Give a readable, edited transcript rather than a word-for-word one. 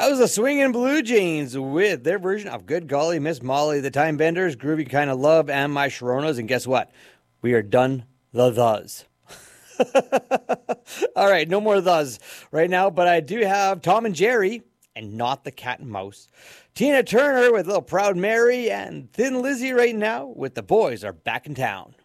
That was the Swingin' Blue Jeans with their version of Good Golly Miss Molly, the Time Benders, Groovy Kind of Love, and My Sharonas. And guess what? We are done the thes. All right, no more thes right now, but I do have Tom and Jerry and Not the Cat and Mouse. Tina Turner with Little Proud Mary and Thin Lizzy right now with The Boys Are Back in Town.